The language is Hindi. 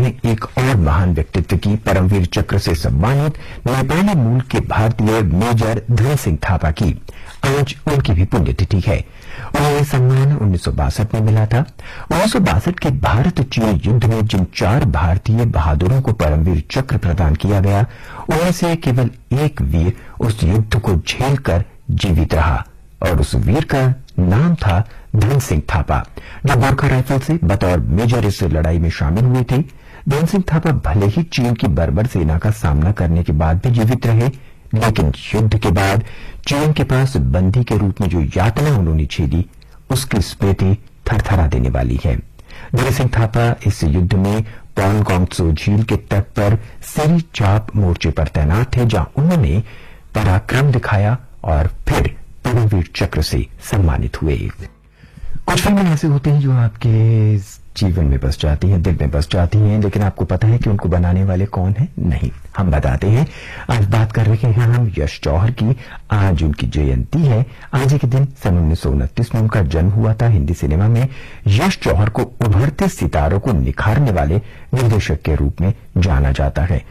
हैं एक और महान व्यक्तित्व की। परमवीर चक्र से सम्मानित नेपाली मूल के भारतीय मेजर धन सिंह थापा की आज उनकी भी पुण्यतिथि है। उन्हें सम्मान 1962 में मिला था। 1962 के भारत चीन युद्ध में जिन 4 भारतीय बहादुरों को परमवीर चक्र प्रदान किया गया, उनमें से केवल एक वीर उस युद्ध को झेलकर जीवित रहा और उस वीर का नाम था धन सिंह थापा, जो गोरखा राइफल से बतौर मेजर इस लड़ाई में शामिल हुए थे। धन सिंह थापा भले ही चीन की बर्बर सेना का सामना करने के बाद भी जीवित रहे, लेकिन युद्ध के बाद चीन के पास बंदी के रूप में जो यातना उन्होंने झेली, उसकी स्मृति थरथरा देने वाली है। धन सिंह थापा इस युद्ध में पॉनगोंगत्सो झील के तट पर सिरी चाप मोर्चे पर तैनात थे, जहां उन्होंने पराक्रम दिखाया और फिर परमवीर चक्र से सम्मानित हुए। कुछ फिल्में ऐसे होते हैं जो आपके जीवन में बस जाती हैं, दिल में बस जाती हैं, लेकिन आपको पता है कि उनको बनाने वाले कौन हैं? नहीं, हम बताते हैं। आज बात कर रहे हैं हम यश जौहर की। आज उनकी जयंती है। आज ही के दिन सन 1929 में उनका जन्म हुआ था। हिंदी सिनेमा में यश जौहर को उभरते सितारों को निखारने वाले निर्देशक के रूप में जाना जाता है।